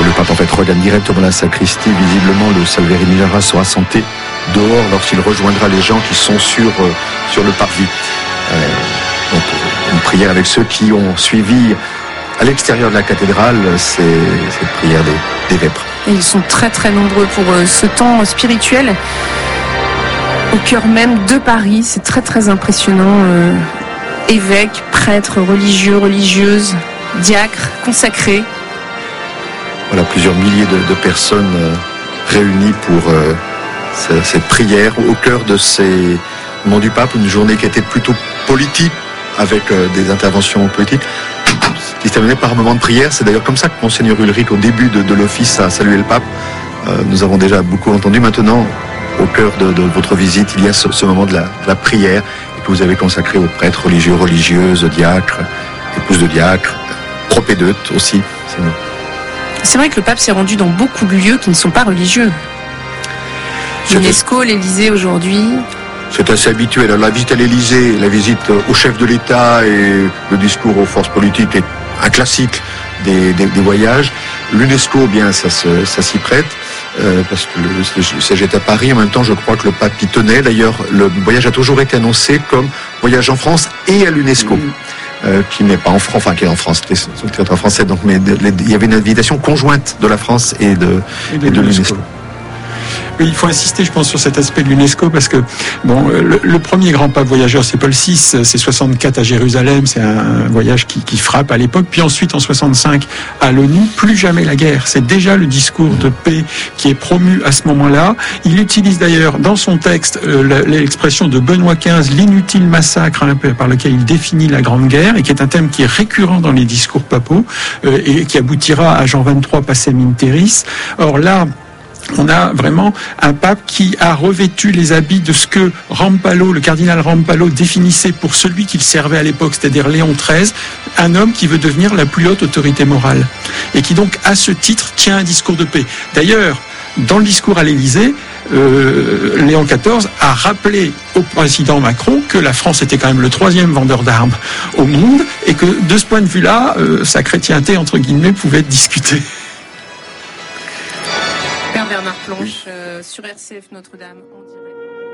le pape en fait regagne directement la sacristie. Visiblement, le Salve Regina sera santé dehors lorsqu'il rejoindra les gens qui sont sur le parvis. Donc une prière avec ceux qui ont suivi à l'extérieur de la cathédrale cette prière des vêpres. Et ils sont très très nombreux pour ce temps spirituel au cœur même de Paris. C'est très très impressionnant. Évêques, prêtres, religieux, religieuses, diacres, consacrés. Voilà, plusieurs milliers de personnes réunies pour cette prière au cœur de ces moments du pape. Une journée qui était plutôt politique, avec des interventions politiques, qui se terminait par un moment de prière. C'est d'ailleurs comme ça que Monseigneur Ulrich, au début de l'office, a salué le pape. Nous avons déjà beaucoup entendu. Maintenant, au cœur de votre visite, il y a ce moment de la prière que vous avez consacré aux prêtres religieux, religieuses, diacres, épouses de diacres, propédeutes aussi. C'est vrai que le pape s'est rendu dans beaucoup de lieux qui ne sont pas religieux. L'UNESCO, l'Élysée aujourd'hui. C'est assez habituel. La visite à l'Élysée, la visite au chef de l'État et le discours aux forces politiques est un classique des voyages. L'UNESCO, bien, ça s'y prête, parce que le siège est à Paris. En même temps, je crois que le pape y tenait. D'ailleurs, le voyage a toujours été annoncé comme voyage en France et à l'UNESCO. Qui n'est pas en France, enfin qui est en France, c'est en français, donc, mais il y avait une invitation conjointe de la France et de l'UNESCO. Oui, il faut insister, je pense, sur cet aspect de l'UNESCO parce que bon, le premier grand pape voyageur, c'est Paul VI, c'est 64 à Jérusalem, c'est un voyage qui frappe à l'époque. Puis ensuite, en 65, à l'ONU, plus jamais la guerre. C'est déjà le discours de paix qui est promu à ce moment-là. Il utilise d'ailleurs dans son texte l'expression de Benoît XV, l'inutile massacre par lequel il définit la Grande Guerre et qui est un thème qui est récurrent dans les discours papaux et qui aboutira à Jean 23 Pacem in Terris. Or là, on a vraiment un pape qui a revêtu les habits de ce que Rampalo, le cardinal Rampalo, définissait pour celui qu'il servait à l'époque, c'est-à-dire Léon XIII, un homme qui veut devenir la plus haute autorité morale. Et qui donc, à ce titre, tient un discours de paix. D'ailleurs, dans le discours à l'Élysée, Léon XIV a rappelé au président Macron que la France était quand même le 3e vendeur d'armes au monde et que, de ce point de vue-là, sa chrétienté, entre guillemets, pouvait être discutée. Père Bernard Planche, sur RCF Notre-Dame, en direct.